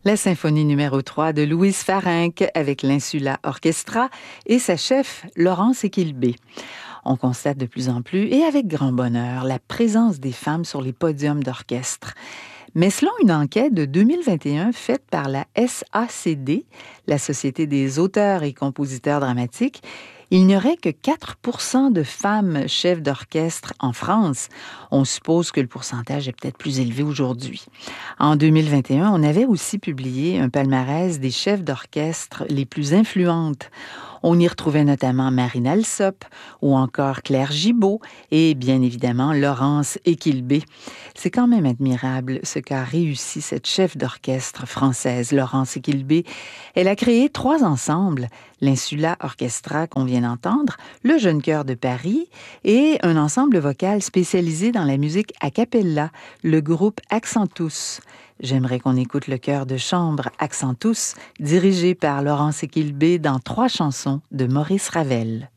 La symphonie numéro 3 de Louise Farenc avec l'Insula Orchestra et sa chef Laurence Equilbé. On constate de plus en plus, et avec grand bonheur, la présence des femmes sur les podiums d'orchestre. Mais selon une enquête de 2021 faite par la SACD, la Société des auteurs et compositeurs dramatiques, il n'y aurait que 4% de femmes chefs d'orchestre en France. On suppose que le pourcentage est peut-être plus élevé aujourd'hui. En 2021, on avait aussi publié un palmarès des chefs d'orchestre les plus influentes. On y retrouvait notamment Marine Alsop ou encore Claire Gibault et bien évidemment Laurence Equilbé. C'est quand même admirable ce qu'a réussi cette chef d'orchestre française, Laurence Equilbé. Elle a créé 3 ensembles, l'Insula Orchestra qu'on vient d'entendre, le Jeune Chœur de Paris et un ensemble vocal spécialisé dans la musique a cappella, le groupe Accentus. J'aimerais qu'on écoute le chœur de chambre Accentus, dirigé par Laurence Equilbé dans 3 chansons de Maurice Ravel.